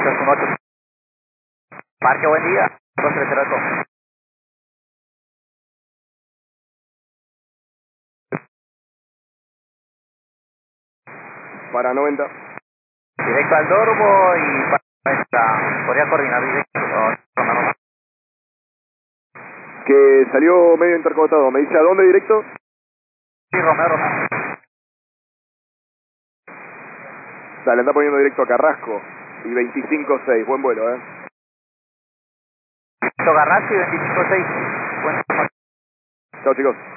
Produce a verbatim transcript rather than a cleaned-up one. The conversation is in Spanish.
tres uno ocho. Marque, buen día. dos tres cero ocho. Para noventa. Directo al Dormo y para esta. Podría coordinar directo. No, no, no. Que salió medio intercortado. ¿Me dice a dónde directo? Sí, Romeo, Romeo. Dale, anda poniendo directo a Carrasco. Y veinticinco seis. Buen vuelo, eh. Garrasco y veinticinco seis. Bueno. Chao, chicos.